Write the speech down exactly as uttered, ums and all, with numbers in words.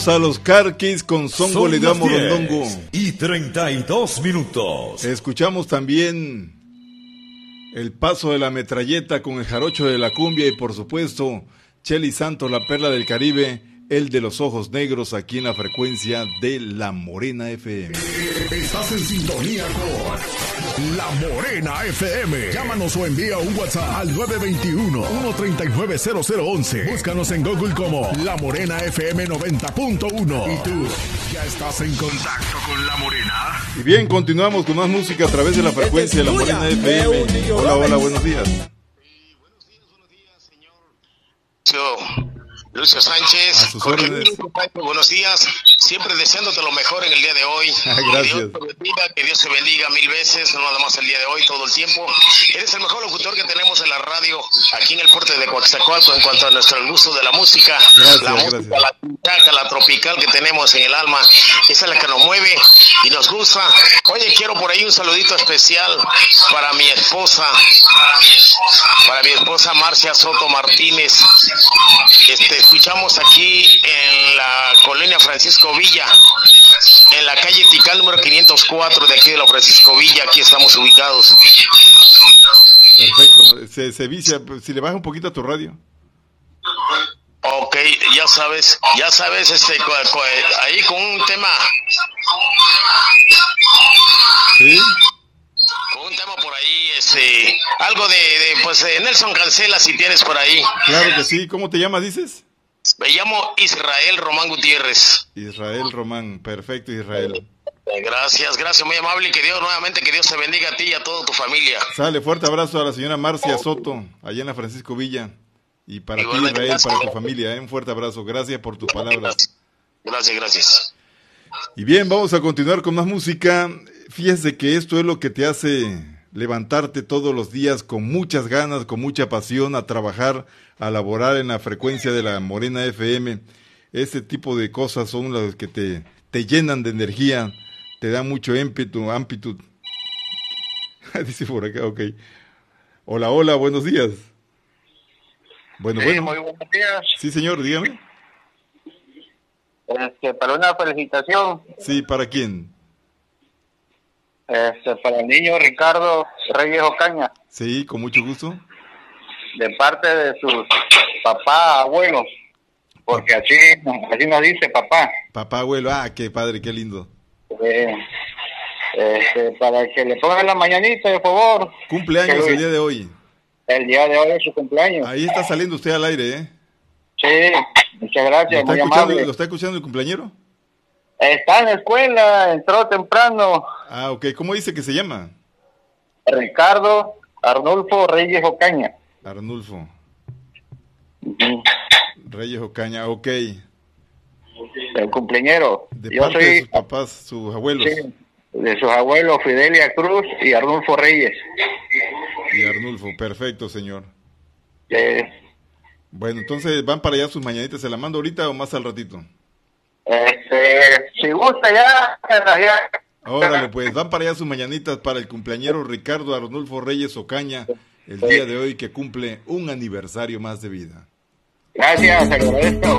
A los Carquis con Songo le damos rondongo. Y treinta y dos minutos. Escuchamos también el paso de la metralleta con el jarocho de la cumbia y por supuesto Chely Santos, la perla del Caribe, el de los ojos negros, aquí en la frecuencia de La Morena F M. Estás en sintonía con La Morena F M. Llámanos o envía un WhatsApp al nueve dos uno, uno tres nueve, cero cero uno uno. Búscanos en Google como La Morena F M noventa punto uno. ¿Y tú ya estás en contacto con La Morena? Y bien, continuamos con más música a través de la frecuencia de La Morena F M. Hola, hola, buenos días. Sí, buenos días, buenos días, señor. Lucio Sánchez, Jorge Luis, buenos días, siempre deseándote lo mejor en el día de hoy. Gracias. Que Dios te bendiga, que Dios te bendiga mil veces, no nada más el día de hoy, todo el tiempo. Eres el mejor locutor que tenemos en la radio aquí en el puerto de Coatzacoalcos en cuanto a nuestro gusto de la música. Gracias, la gracias. música, la chaca, la tropical que tenemos en el alma, esa es la que nos mueve y nos gusta. Oye, quiero por ahí un saludito especial para mi esposa, para mi esposa Marcia Soto Martínez. Este, escuchamos aquí en la colonia Francisco Villa, en la calle Tikal número quinientos cuatro de aquí de la Francisco Villa, aquí estamos ubicados. Perfecto, se, se vicia, si le baja un poquito a tu radio. Ok, ya sabes, ya sabes, este, co, co, ahí con un tema. ¿Sí? Con un tema por ahí, este, algo de, de pues, de Nelson Cancela, si tienes por ahí. Claro que sí, ¿cómo te llamas, dices? Me llamo Israel Román Gutiérrez. Israel Román, perfecto, Israel. Gracias, gracias, muy amable y que Dios nuevamente, que Dios te bendiga a ti y a toda tu familia. Sale, fuerte abrazo a la señora Marcia Soto, allá en la Francisco Villa. Y para Igualmente, ti, Israel, gracias. para tu familia, ¿eh? Un fuerte abrazo, gracias por tus palabras. Gracias, gracias. Y bien, vamos a continuar con más música. Fíjese que esto es lo que te hace levantarte todos los días con muchas ganas, con mucha pasión, a trabajar, a laborar en la frecuencia de La Morena F M. Ese tipo de cosas son las que te, te llenan de energía, te dan mucho ímpetu, ámpitud. Dice por acá, ok. Hola, hola, buenos días. Bueno, Sí, bueno. muy buenos días. Sí, señor, dígame. Este, para una felicitación, Sí, ¿para quién? este, para el niño Ricardo Reyes Ocaña, Sí, con mucho gusto. de parte de sus papá, abuelos, porque así, así nos dice papá. Papá, abuelo, ah, qué padre, qué lindo. Eh, este, para que le pongan la mañanita, de favor. Cumpleaños Que el día de hoy. El día de hoy es su cumpleaños. Ahí está saliendo usted al aire, ¿eh? Sí, muchas ¿Lo gracias, está, muy escuchando, amable. ¿Lo está escuchando el cumpleañero? Está en la escuela, entró temprano. Ah, ok. ¿Cómo dice que se llama? Ricardo Arnulfo Reyes Ocaña. Arnulfo Ujú. Reyes Ocaña, ok. El cumpleañero. De Yo parte soy de sus papás, sus abuelos. sí, de sus abuelos Fidelia Cruz y Arnulfo Reyes. Y Arnulfo, perfecto, señor. Eh, Bueno, entonces, ¿van para allá sus mañanitas? ¿Se la mando ahorita o más al ratito? este, si gusta ya, ya. Órale, pues, van para allá sus mañanitas para el cumpleañero Ricardo Arnulfo Reyes Ocaña, el día de hoy que cumple un aniversario más de vida. Gracias, agradezco.